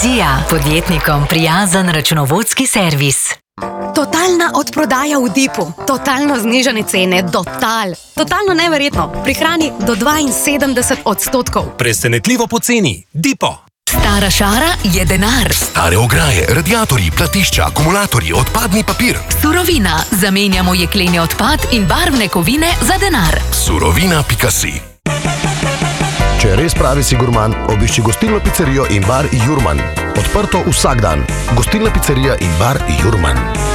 Vizija, podjetnikom prijazen računovodski servis. Totalna odprodaja v Dipu, totalno znižane cene, totalno neverjetno, prihrani do 72%. Presenetljivo poceni, Dipo. Stara šara je denar. Stare ograje, radiatorji, platišča, akumulatorji, odpadni papir. Surovina. Zamenjamo jekleni odpad in barvne kovine za denar. Surovina.si. Če res pravi si gurman, obišči gostilno pizzerijo in bar Jurman. Odprto vsak dan. Gostilna pizzerija in bar Jurman.